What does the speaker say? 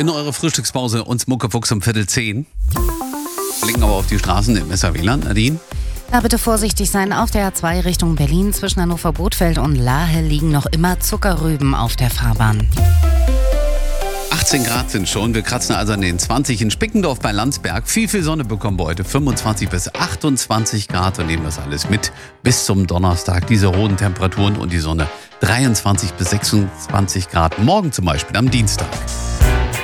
in eure Frühstückspause uns Muckefuchs um 9:45. Blicken aber auf die Straßen im SR-WLAN. Nadine? Da bitte vorsichtig sein. Auf der A2 Richtung Berlin zwischen Hannover-Bothfeld und Lahe liegen noch immer Zuckerrüben auf der Fahrbahn. 18 Grad sind schon. Wir kratzen also an den 20 in Spickendorf bei Landsberg. Viel Sonne bekommen wir heute. 25 bis 28 Grad und nehmen das alles mit bis zum Donnerstag. Diese roten Temperaturen und die Sonne 23 bis 26 Grad. Morgen zum Beispiel am Dienstag.